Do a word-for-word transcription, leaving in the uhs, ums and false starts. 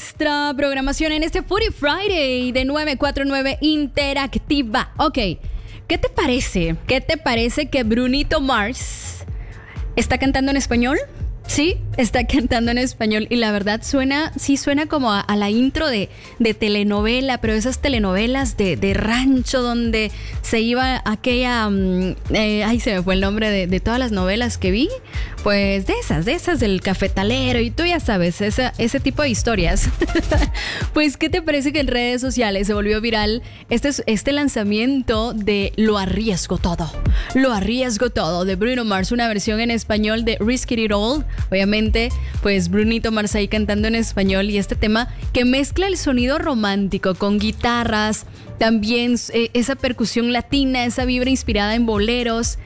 nuestra programación en este Foodie Friday de nueve cuatro nueve Interactiva. Ok, ¿qué te parece? ¿Qué te parece que Brunito Mars está cantando en español? Sí, está cantando en español y la verdad suena, sí suena como a, a la intro de, de telenovela, pero esas telenovelas de, de rancho donde se iba aquella, um, eh, ay se me fue el nombre de, de todas las novelas que vi, pues de esas, de esas del cafetalero y tú ya sabes, esa, ese tipo de historias. Pues ¿qué te parece que en redes sociales se volvió viral este, este lanzamiento de Lo Arriesgo Todo? Lo Arriesgo Todo de Bruno Mars, una versión en español de Risk It All. Obviamente, pues Brunito Mars ahí cantando en español y este tema que mezcla el sonido romántico con guitarras, también eh, esa percusión latina, esa vibra inspirada en boleros.